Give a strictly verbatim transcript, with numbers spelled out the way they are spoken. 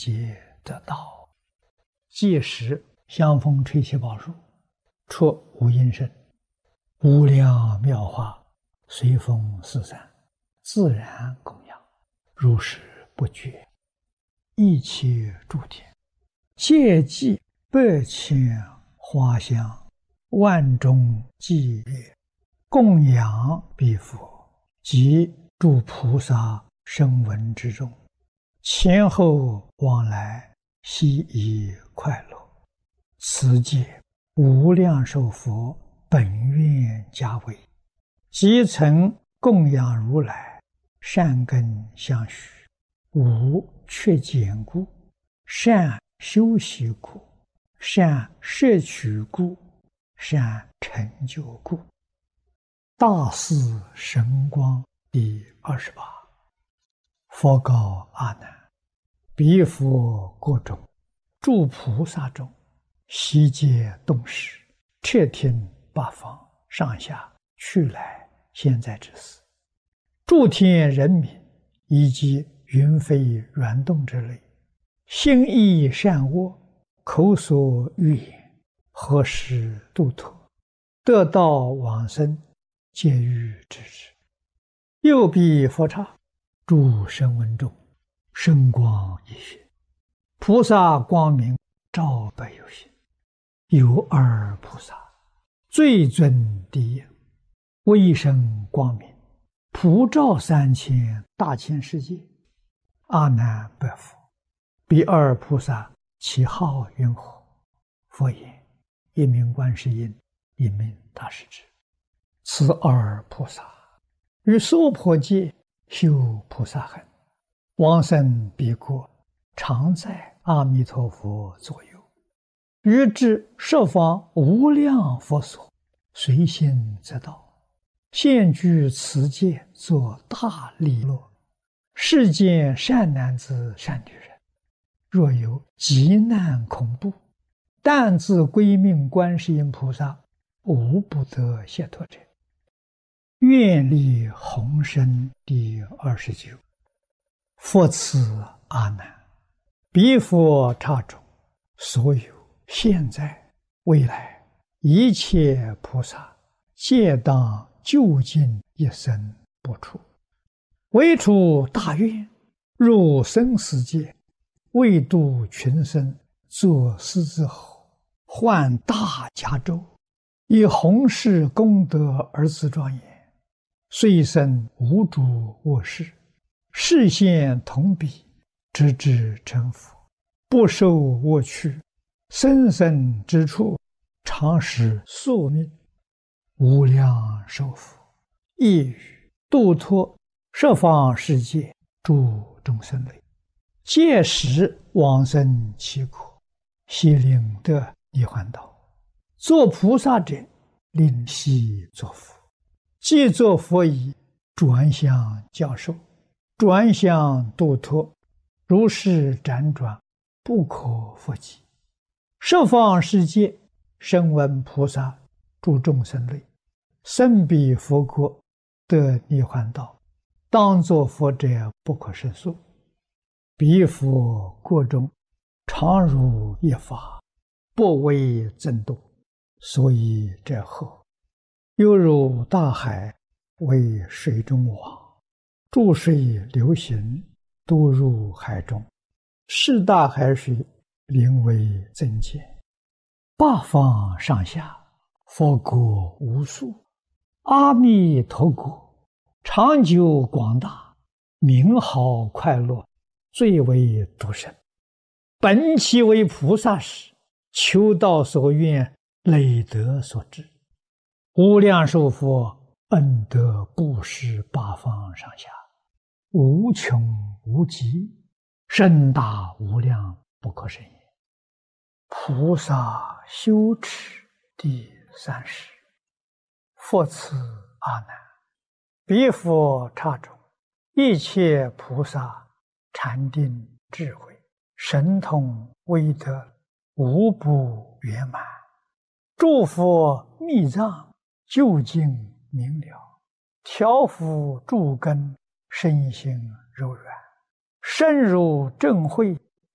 皆得道。即时香风吹气宝树，出无音声，无量妙法随风四散，自然供养，如是不绝。一切诸天皆济百千花香，万众伎乐，供养彼佛及诸菩萨声闻之中，前后往来，悉以快乐。此界无量寿佛本愿家为，即曾供养如来，善根相续，无缺减故，善修习故，善摄取故，善成就故。大士神光第二十八。佛告阿难：彼佛国中，诸菩萨中，悉皆动识，彻听八方上下去来现在之事，诸天人民以及云飞软动之类，心意善恶，口所欲言，何时度脱，得道往生，皆欲知之。又彼佛刹，诸声闻中，声光一现，菩萨光明照百有心。有二菩萨，最尊第一，威声光明，普照三千大千世界。阿难白佛：彼二菩萨其号云何？佛言：一名观世音，一名大势至。此二菩萨于娑婆界修菩萨行，往生彼国，常在阿弥陀佛左右，于至十方无量佛所，随心则到，现居此界，作大利乐。世间善男子善女人，若有急难恐怖，但自归命观世音菩萨，无不得解脱者。愿力宏深第二十九。复次阿难，彼佛刹中，所有现在未来一切菩萨，皆当究竟一生不出，唯出大愿，入生死界，为度群生，作狮子吼，唤大迦州，以弘誓功德而自庄严，虽生无诸恶事，示现同彼，直至成佛，不受恶趣，生生之处，常使宿命，无量寿福，亦于度脱十方世界诸众生类，届时往生其国，悉令得涅槃道。作菩萨者，令悉作佛。既作佛已，转向教授，转向度脱，如是辗转，不可复计。十方世界声闻菩萨诸众生类，生彼佛国，得涅槃道，当作佛者不可胜数。彼佛国中，常如一法，不为增度，所以者何？犹如大海，为水中网，注水流行，都入海中，是大海水，名为增减。八方上下，佛国无数，阿弥陀国长久广大，名号快乐，最为独生。本其为菩萨时，求道所愿，累德所致。无量寿佛恩德布施八方上下，无穷无极，深大无量，不可胜也。菩萨修持第三十。复次阿难，彼佛刹中，一切菩萨禅定智慧，神通威德，无不圆满。诸佛密藏，究竟明了，调伏诸根，身心柔软，深入正慧，